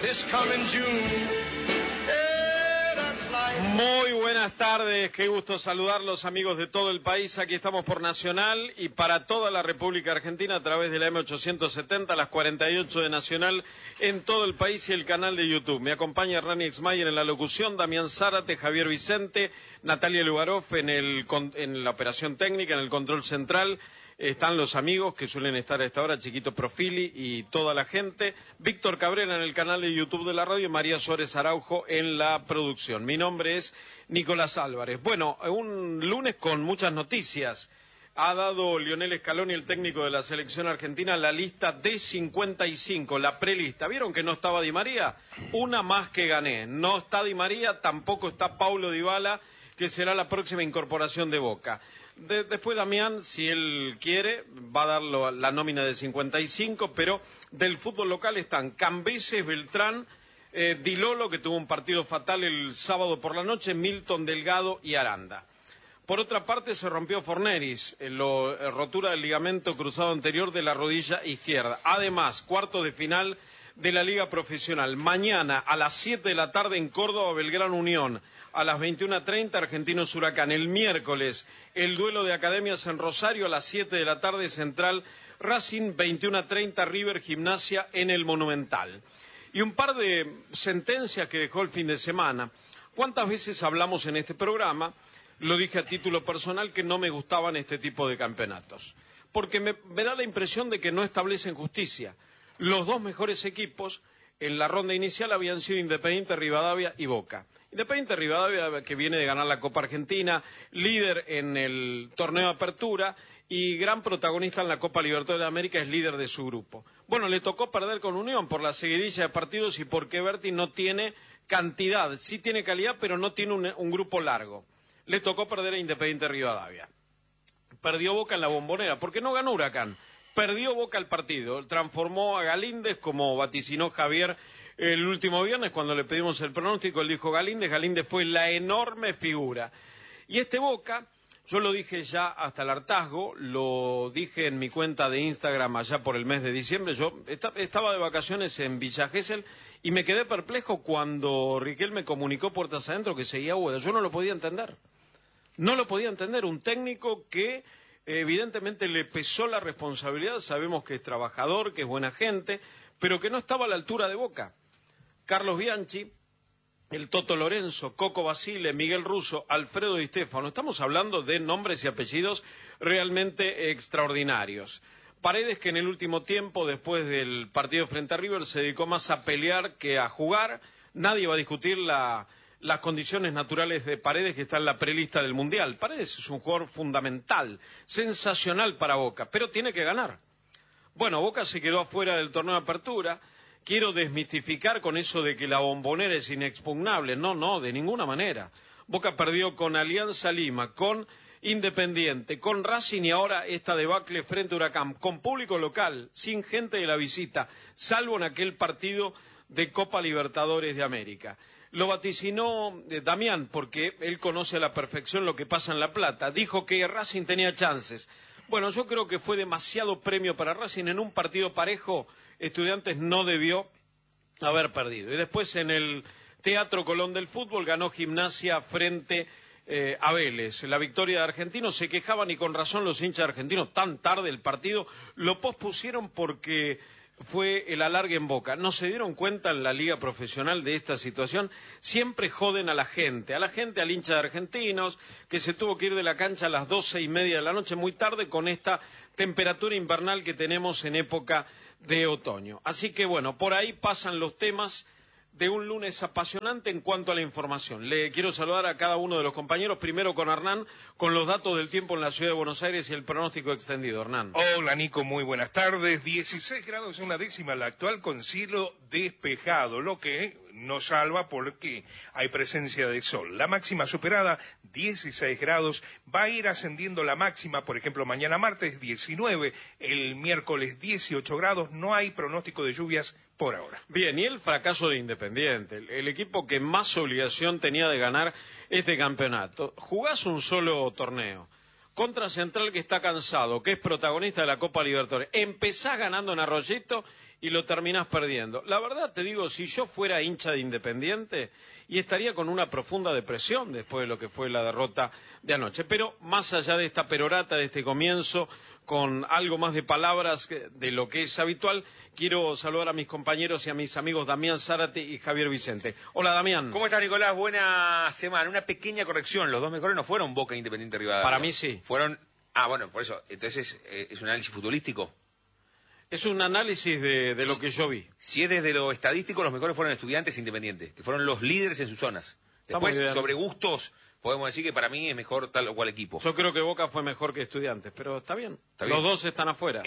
this coming June. Muy buenas tardes, qué gusto saludarlos amigos de todo el país. Aquí estamos por Nacional y para toda la República Argentina a través de la M870, las 48 de Nacional en todo el país y el canal de YouTube. Me acompaña Rani Exmayer en la locución, Damián Zárate, Javier Vicente, Natalia Lugarov en la operación técnica, en el control central. Están los amigos que suelen estar a esta hora, Chiquito Profili y toda la gente. Víctor Cabrera en el canal de YouTube de la radio y María Suárez Araujo en la producción. Mi nombre es Nicolás Álvarez. Bueno, un lunes con muchas noticias. Ha dado Lionel Scaloni, el técnico de la selección argentina, la lista de 55, la prelista. ¿Vieron que no estaba Di María? Una más que gané. No está Di María, tampoco está Paulo Dybala, que será la próxima incorporación de Boca. Después Damián, si él quiere, va a dar la nómina de 55, pero del fútbol local están Cambeses, Beltrán, Di Lolo, que tuvo un partido fatal el sábado por la noche, Milton Delgado y Aranda. Por otra parte, se rompió Forneris, rotura del ligamento cruzado anterior de la rodilla izquierda. Además, cuartos de final de la Liga Profesional. Mañana a las 7 de la tarde en Córdoba, Belgrano Unión. A las 21:30, Argentinos Huracán. El miércoles, el duelo de academias en Rosario, a las 7 de la tarde, Central Racing, 21:30, River Gimnasia en el Monumental. Y un par de sentencias que dejó el fin de semana. ¿Cuántas veces hablamos en este programa? Lo dije a título personal que no me gustaban este tipo de campeonatos. Porque me da la impresión de que no establecen justicia. Los dos mejores equipos en la ronda inicial habían sido Independiente Rivadavia y Boca. Independiente Rivadavia, que viene de ganar la Copa Argentina, líder en el torneo de apertura y gran protagonista en la Copa Libertadores de América, es líder de su grupo. Bueno, le tocó perder con Unión por la seguidilla de partidos y porque Berti no tiene cantidad, sí tiene calidad, pero no tiene un grupo largo. Le tocó perder a Independiente Rivadavia. Perdió Boca en la Bombonera, porque no ganó Huracán. Perdió Boca el partido, transformó a Galíndez, como vaticinó Javier el último viernes cuando le pedimos el pronóstico. Él dijo Galíndez fue la enorme figura. Y este Boca, yo lo dije ya hasta el hartazgo, lo dije en mi cuenta de Instagram allá por el mes de diciembre. Yo estaba de vacaciones en Villa Gesell y me quedé perplejo cuando Riquelme comunicó puertas adentro que seguía Úbeda. Yo no lo podía entender. No lo podía entender. Un técnico que evidentemente le pesó la responsabilidad, sabemos que es trabajador, que es buena gente, pero que no estaba a la altura de Boca. Carlos Bianchi, el Toto Lorenzo, Coco Basile, Miguel Russo, Alfredo Di Stéfano, estamos hablando de nombres y apellidos realmente extraordinarios. Paredes, que en el último tiempo, después del partido frente a River, se dedicó más a pelear que a jugar. Nadie va a discutir las condiciones naturales de Paredes, que está en la prelista del Mundial. Paredes es un jugador fundamental, sensacional para Boca, pero tiene que ganar. Bueno, Boca se quedó afuera del torneo de apertura. Quiero desmistificar con eso de que la Bombonera es inexpugnable. No, de ninguna manera. Boca perdió con Alianza Lima, con Independiente, con Racing y ahora esta debacle frente a Huracán, con público local, sin gente de la visita, salvo en aquel partido de Copa Libertadores de América. Lo vaticinó Damián, porque él conoce a la perfección lo que pasa en La Plata. Dijo que Racing tenía chances. Bueno, yo creo que fue demasiado premio para Racing. En un partido parejo, Estudiantes no debió haber perdido. Y después en el Teatro Colón del Fútbol ganó Gimnasia frente a Vélez. La victoria de Argentinos, se quejaban y con razón los hinchas argentinos, tan tarde el partido, lo pospusieron porque fue el alargue en Boca. ¿No se dieron cuenta en la liga profesional de esta situación? Siempre joden a la gente, al hincha de Argentinos, que se tuvo que ir de la cancha a las 12:30 de la noche, muy tarde, con esta temperatura invernal que tenemos en época de otoño. Así que bueno, por ahí pasan los temas de un lunes apasionante en cuanto a la información. Le quiero saludar a cada uno de los compañeros, primero con Hernán, con los datos del tiempo en la ciudad de Buenos Aires y el pronóstico extendido. Hernán. Hola Nico, muy buenas tardes. 16 grados una décima la actual con cielo despejado, lo que nos salva porque hay presencia de sol. La máxima superada, 16 grados, va a ir ascendiendo la máxima, por ejemplo, mañana martes 19, el miércoles 18 grados, no hay pronóstico de lluvias por ahora. Bien, y el fracaso de Independiente, el equipo que más obligación tenía de ganar este campeonato. Jugás un solo torneo contra Central, que está cansado, que es protagonista de la Copa Libertadores. Empezás ganando en Arroyito y lo terminás perdiendo. La verdad te digo, si yo fuera hincha de Independiente, y estaría con una profunda depresión después de lo que fue la derrota de anoche. Pero más allá de esta perorata, de este comienzo, con algo más de palabras de lo que es habitual, quiero saludar a mis compañeros y a mis amigos Damián Zárate y Javier Vicente. Hola, Damián. ¿Cómo estás, Nicolás? Buena semana. Una pequeña corrección. Los dos mejores no fueron Boca e Independiente Rivadavia. Para mí sí. Fueron... bueno, por eso. Entonces, ¿es un análisis futbolístico? Es un análisis de lo que yo vi. Si es desde lo estadístico, los mejores fueron Estudiantes e Independiente, que fueron los líderes en sus zonas. Después, sobre gustos, podemos decir que para mí es mejor tal o cual equipo. Yo creo que Boca fue mejor que Estudiantes, pero está bien. Los dos están afuera.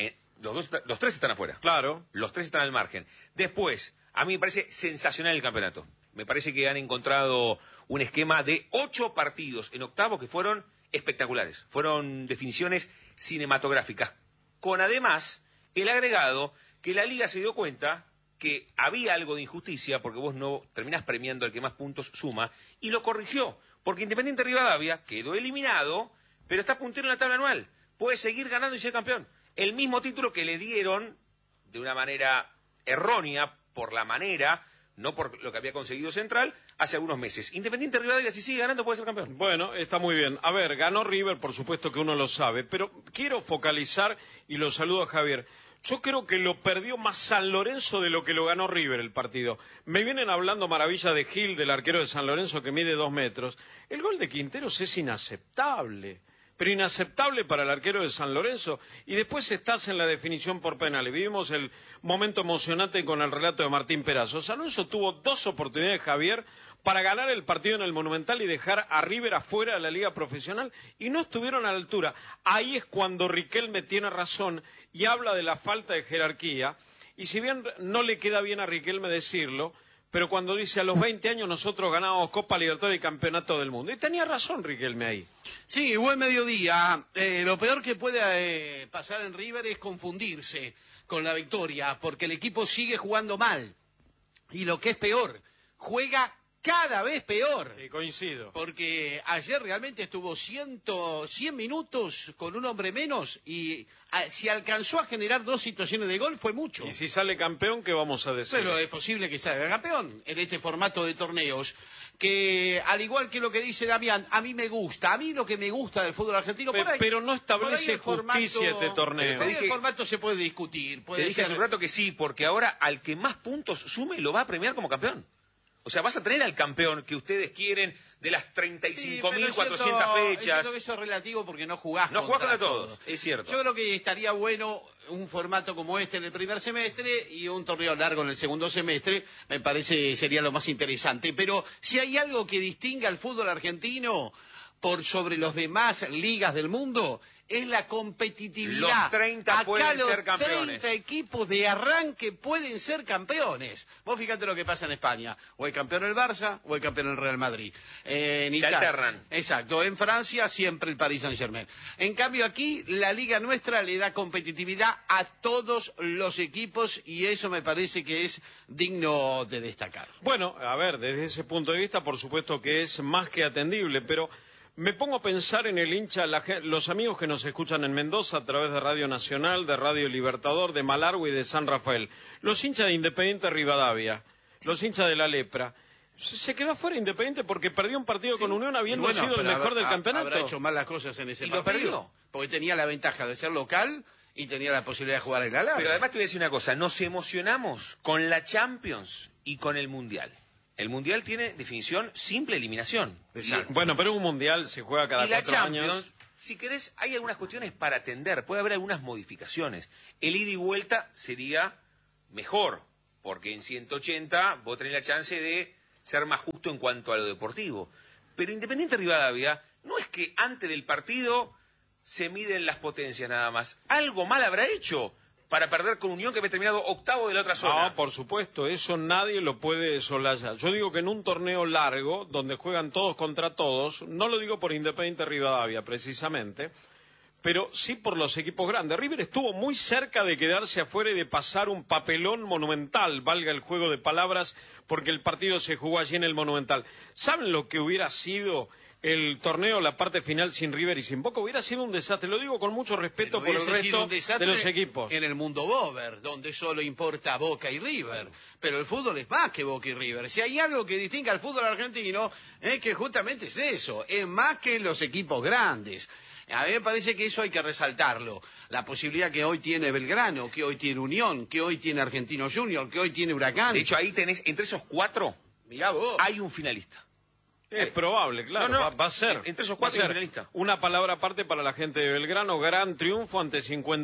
Los tres están afuera. Claro. Los tres están al margen. Después, a mí me parece sensacional el campeonato. Me parece que han encontrado un esquema de 8 partidos en octavo que fueron espectaculares. Fueron definiciones cinematográficas. Con además el agregado que la Liga se dio cuenta que había algo de injusticia porque vos no terminás premiando al que más puntos suma, y lo corrigió, porque Independiente Rivadavia quedó eliminado, pero está puntero en la tabla anual, puede seguir ganando y ser campeón. El mismo título que le dieron de una manera errónea, por la manera, no por lo que había conseguido Central, hace algunos meses. Independiente Rivadavia, si sigue ganando, puede ser campeón. Bueno, está muy bien. A ver, ganó River, por supuesto que uno lo sabe, pero quiero focalizar, y lo saludo a Javier. Yo creo que lo perdió más San Lorenzo de lo que lo ganó River el partido. Me vienen hablando maravillas de Gil, del arquero de San Lorenzo, que mide 2 metros. El gol de Quinteros es inaceptable, pero inaceptable para el arquero de San Lorenzo. Y después estás en la definición por penales. Vivimos el momento emocionante con el relato de Martín Perazo. San Lorenzo tuvo 2 oportunidades, Javier, para ganar el partido en el Monumental y dejar a River afuera de la Liga Profesional, y no estuvieron a la altura. Ahí es cuando Riquelme tiene razón y habla de la falta de jerarquía, y si bien no le queda bien a Riquelme decirlo, pero cuando dice a los 20 años nosotros ganábamos Copa Libertadores y Campeonato del Mundo, y tenía razón Riquelme ahí. Sí, buen mediodía. Lo peor que puede pasar en River es confundirse con la victoria, porque el equipo sigue jugando mal, y lo que es peor, juega cada vez peor. Sí, coincido. Porque ayer realmente estuvo 100 minutos con un hombre menos, y si alcanzó a generar 2 situaciones de gol fue mucho. Y si sale campeón, ¿qué vamos a decir? Pero es posible que salga campeón en este formato de torneos, que al igual que lo que dice Damián, a mí me gusta. A mí lo que me gusta del fútbol argentino, pero no establece justicia este torneo. El formato se puede discutir. Te dije hace un rato que sí, porque ahora al que más puntos sume lo va a premiar como campeón. O sea, vas a tener al campeón que ustedes quieren de las 35.400 fechas. Eso es relativo porque no jugás. No jugás contra todos, es cierto. Yo creo que estaría bueno un formato como este en el primer semestre y un torneo largo en el segundo semestre. Me parece sería lo más interesante. Pero si hay algo que distinga al fútbol argentino por sobre los demás ligas del mundo, es la competitividad. Los 30 pueden ser campeones. 30 equipos de arranque pueden ser campeones. Vos fíjate lo que pasa en España. O el campeón el Barça o el campeón el Real Madrid. Se alternan. Exacto. En Francia siempre el Paris Saint-Germain. En cambio aquí la liga nuestra le da competitividad a todos los equipos, y eso me parece que es digno de destacar. Bueno, a ver, desde ese punto de vista por supuesto que es más que atendible, pero me pongo a pensar en el hincha, los amigos que nos escuchan en Mendoza a través de Radio Nacional, de Radio Libertador, de Malargüe y de San Rafael. Los hinchas de Independiente Rivadavia, los hinchas de la Lepra. Se quedó fuera Independiente porque perdió un partido con Unión habiendo sido el mejor del campeonato. Habrá hecho mal las cosas en ese partido. Lo perdió. Porque tenía la ventaja de ser local y tenía la posibilidad de jugar en la larga. Pero además te voy a decir una cosa, nos emocionamos con la Champions y con el Mundial. El Mundial tiene definición simple eliminación. Bueno, pero un Mundial se juega cada 4 años. Si querés, hay algunas cuestiones para atender, puede haber algunas modificaciones. El ida y vuelta sería mejor, porque en 180 vos tenés la chance de ser más justo en cuanto a lo deportivo. Pero Independiente Rivadavia, no es que antes del partido se miden las potencias nada más. Algo mal habrá hecho para perder con Unión, que había terminado octavo de la otra zona. No, por supuesto, eso nadie lo puede soslayar. Yo digo que en un torneo largo, donde juegan todos contra todos, no lo digo por Independiente Rivadavia precisamente, pero sí por los equipos grandes. River estuvo muy cerca de quedarse afuera y de pasar un papelón monumental, valga el juego de palabras, porque el partido se jugó allí en el Monumental. ¿Saben lo que hubiera sido el torneo, la parte final sin River y sin Boca, hubiera sido un desastre. Lo digo con mucho respeto por el resto de los equipos. En el mundo Bober, donde solo importa Boca y River. Pero el fútbol es más que Boca y River. Si hay algo que distingue al fútbol argentino, es que justamente es eso. Es más que los equipos grandes. A mí me parece que eso hay que resaltarlo. La posibilidad que hoy tiene Belgrano, que hoy tiene Unión, que hoy tiene Argentino Junior, que hoy tiene Huracán. De hecho, ahí tenés, entre esos 4, Mirá vos. hay un finalista. Es probable, claro, No, va a ser. Entre esos 4 hay un finalista. Una palabra aparte para la gente de Belgrano, gran triunfo ante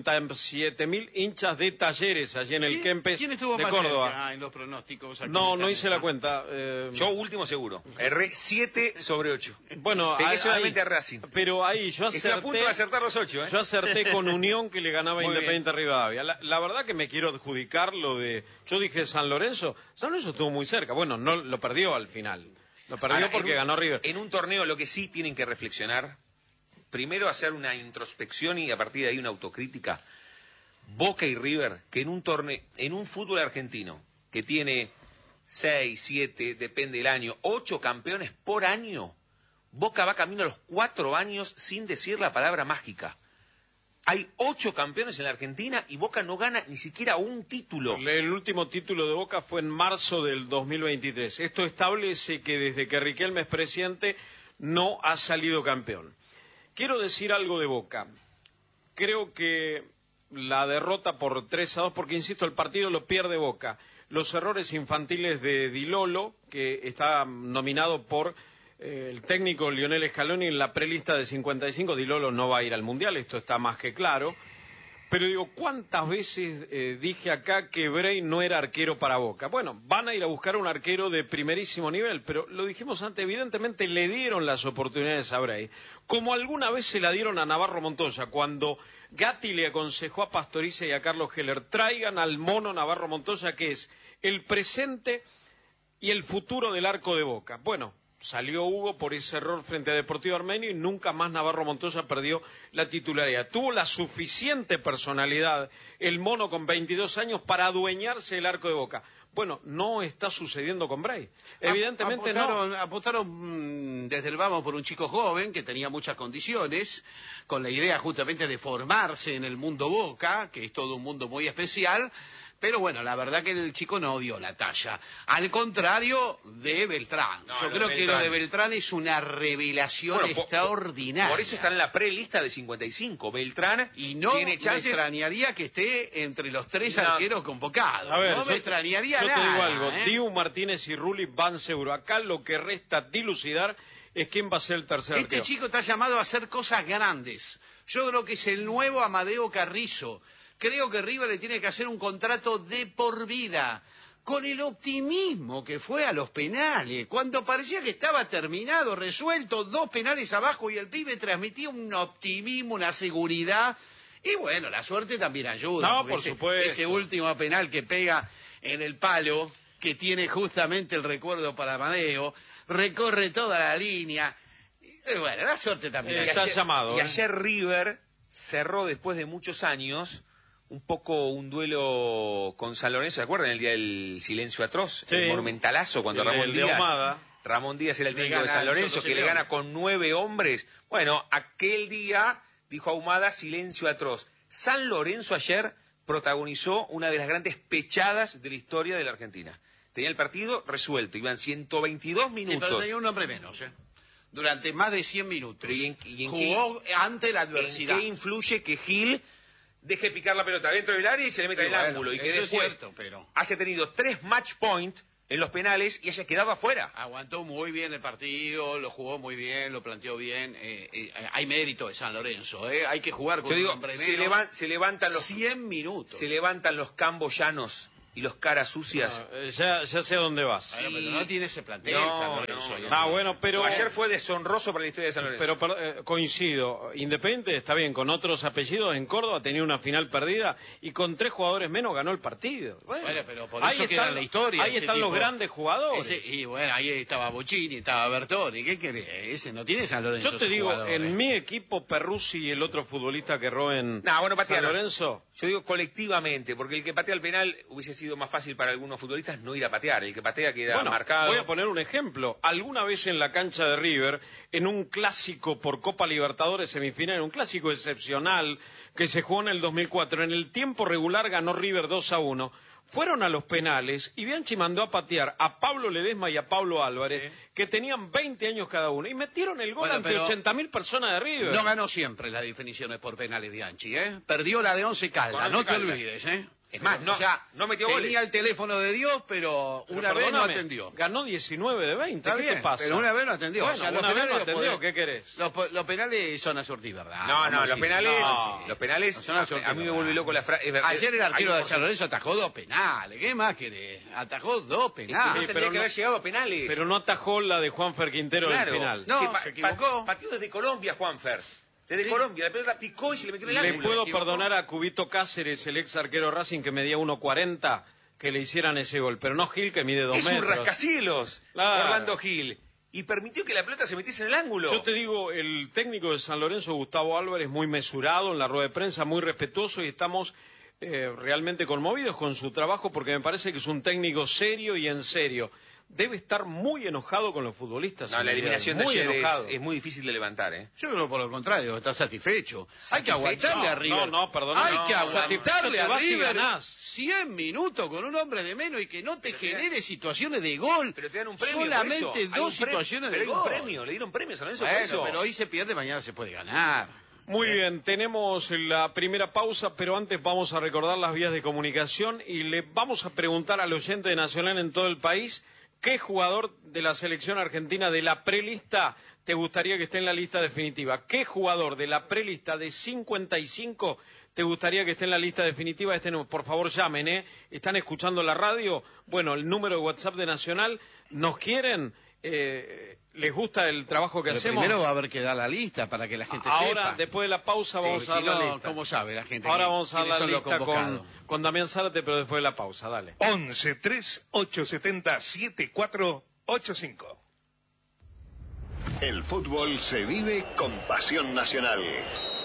57.000 hinchas de Talleres allí en el Kempes ¿Quién estuvo de más Córdoba. cerca en los pronósticos? No hice la cuenta. Yo último seguro. Erré 7 sobre 8. Bueno, pegué solamente a Racing. Pero ahí yo Estoy a punto de acertar los 8, ¿eh? Yo acerté con Unión que le ganaba Muy Independiente Rivadavia. La verdad que me quiero adjudicar lo de... Yo dije San Lorenzo. San Lorenzo estuvo muy cerca. Bueno, no lo perdió al final. Lo perdió Ahora, porque ganó River. En un torneo lo que sí tienen que reflexionar, primero hacer una introspección y a partir de ahí una autocrítica. Boca y River, que en un torneo, en un fútbol argentino que tiene 6, 7, depende del año, 8 campeones por año, Boca va camino a los 4 años sin decir la palabra mágica. Hay 8 campeones en la Argentina y Boca no gana ni siquiera un título. El último título de Boca fue en marzo del 2023. Esto establece que desde que Riquelme es presidente no ha salido campeón. Quiero decir algo de Boca. Creo que la derrota por 3-2, porque insisto, el partido lo pierde Boca. Los errores infantiles de Di Lolo, que está nominado por... el técnico Lionel Scaloni en la prelista de 55, Di Lolo no va a ir al Mundial, esto está más que claro. Pero digo, ¿cuántas veces dije acá que Bray no era arquero para Boca? Bueno, van a ir a buscar un arquero de primerísimo nivel, pero lo dijimos antes, evidentemente le dieron las oportunidades a Bray. Como alguna vez se la dieron a Navarro Montoya, cuando Gatti le aconsejó a Pastoriza y a Carlos Heller, traigan al mono Navarro Montoya, que es el presente y el futuro del arco de Boca. Bueno, salió Hugo por ese error frente a Deportivo Armenio y nunca más Navarro Montoya perdió la titularidad. Tuvo la suficiente personalidad el mono con 22 años para adueñarse el arco de Boca. Bueno, no está sucediendo con Bray. Evidentemente apostaron desde el vamos por un chico joven que tenía muchas condiciones, con la idea justamente de formarse en el mundo Boca, que es todo un mundo muy especial. Pero bueno, la verdad que el chico no dio la talla. Al contrario de Beltrán. Yo creo que lo de Beltrán es una revelación extraordinaria. Por eso está en la prelista de 55. Beltrán y no tiene chances. Me extrañaría que esté entre los 3 arqueros convocados. A ver, no me extrañaría nada. Yo te digo algo. Dibu Martínez y Rulli van seguro. Acá lo que resta dilucidar es quién va a ser el tercer arquero. Este chico está llamado a hacer cosas grandes. Yo creo que es el nuevo Amadeo Carrizo. Creo que River le tiene que hacer un contrato de por vida, con el optimismo que fue a los penales, cuando parecía que estaba terminado, resuelto, 2 penales abajo y el pibe transmitía un optimismo, una seguridad, y bueno, la suerte también ayuda. No, por supuesto. Ese último penal que pega en el palo, que tiene justamente el recuerdo para Amadeo, recorre toda la línea, y bueno, la suerte también ayuda. Está llamado. Y ayer River cerró después de muchos años un poco un duelo con San Lorenzo, ¿se acuerdan? El día del silencio atroz, sí. El monumentalazo cuando Ramón Díaz era el técnico de San Lorenzo, que le gana con 9 hombres. Bueno, aquel día, dijo Ahumada, silencio atroz. San Lorenzo ayer protagonizó una de las grandes pechadas de la historia de la Argentina. Tenía el partido resuelto, iban 122 minutos. Sí, pero tenía un hombre menos, durante más de 100 minutos. ¿Y en jugó ante la adversidad. ¿En qué influye que Gil deje picar la pelota dentro del área y se le meta en el ángulo? Y que después cierto, pero haya tenido 3 match point en los penales y haya quedado afuera. Aguantó muy bien el partido, lo jugó muy bien, lo planteó bien. Hay mérito de San Lorenzo, hay que jugar con un hombre menos. Se levantan los 100 minutos. Se levantan los camboyanos y los caras sucias. Ya sé a dónde vas. Bueno, pero no tiene ese plantel San Lorenzo. Bueno, pero ayer fue deshonroso para la historia de San Lorenzo. Pero coincido. Independiente está bien, con otros apellidos en Córdoba tenía una final perdida y con 3 jugadores menos ganó el partido. Bueno, pero por eso queda la historia. Ahí están los grandes jugadores. Y bueno, ahí estaba Bocini, estaba Bertoni. ¿Qué querés? Ese no tiene San Lorenzo. Yo te digo, en mi equipo, Perruzzi y el otro futbolista que erró en San Lorenzo. Yo digo colectivamente, porque el que patea el penal hubiese sido sido más fácil para algunos futbolistas no ir a patear. El que patea queda Bueno, marcado. voy a poner un ejemplo. Alguna vez en la cancha de River, en un clásico por Copa Libertadores semifinal, un clásico excepcional que se jugó en el 2004, en el tiempo regular ganó River 2-1. Fueron a los penales y Bianchi mandó a patear a Pablo Ledesma y a Pablo Álvarez, que tenían 20 años cada uno, y metieron el gol ante 80.000 personas de River. No ganó siempre las definiciones por penales Bianchi, ¿eh? Perdió la de 11 Caldas, no te olvides, ¿eh? Es más, no metió goles. Tenía el teléfono de Dios, pero una vez no atendió. Ganó 19 de 20, Está ¿qué bien, te pasa? pero una vez no atendió. Bueno, o sea, una los penales vez no atendió, los ¿qué querés? Los penales son a sortir, ¿verdad? No, los penales, no. los penales, Son a sortir, a mí me ¿verdad? vuelve loco la frase. Ayer el arquero de San Lorenzo atajó 2 penales, ¿qué más querés? Atajó 2 penales. No tendría que haber llegado a penales. Pero no atajó la de Juanfer Quintero del final. No, se equivocó. Pateó desde Colombia, Juanfer. Desde Colombia, la pelota picó y se le metió en el Le ángulo. puedo perdonar a Cubito Cáceres, el ex arquero Racing, que medía 1.40, que le hicieran ese gol, pero no Gil, que mide 2 metros. Es un rascacielos, Claro. Orlando Gil. Y permitió que la pelota se metiese en el ángulo. Yo te digo, el técnico de San Lorenzo, Gustavo Álvarez, muy mesurado en la rueda de prensa, muy respetuoso, y estamos realmente conmovidos con su trabajo, porque me parece que es un técnico serio y en serio. Debe estar muy enojado con los futbolistas. No, la eliminación de muy ayer enojado. es muy difícil de levantar, ¿eh? Yo creo por lo contrario, está satisfecho. Hay que aguantarle a River. Perdón. Hay que aguantarle a River ganás. 100 minutos con un hombre de menos y que no te genere situaciones de gol. Pero te dan un premio. Solamente por eso. Hay 2 un premio, situaciones pero de hay gol. un premio, le dieron premios a San Lorenzo por Bueno, eso. pero hoy se pierde, mañana se puede ganar. Muy bien, tenemos la primera pausa, pero antes vamos a recordar las vías de comunicación y le vamos a preguntar al oyente de Nacional en todo el país qué jugador de la selección argentina de la prelista te gustaría que esté en la lista definitiva. ¿Qué jugador de la prelista de 55 te gustaría que esté en la lista definitiva? Por favor, llamen, ¿eh? ¿Están escuchando la radio? Bueno, el número de WhatsApp de Nacional, ¿nos quieren? ¿Les gusta el trabajo que Pero hacemos? primero va a haber que dar la lista para que la gente sepa. Ahora, después de la pausa, vamos a dar la lista. ¿Cómo sabe la gente? Ahora vamos a dar la quiénes son los lista convocados? con Damián Zárate, pero después de la pausa, dale. 11 3 870 7485. El fútbol se vive con pasión nacional.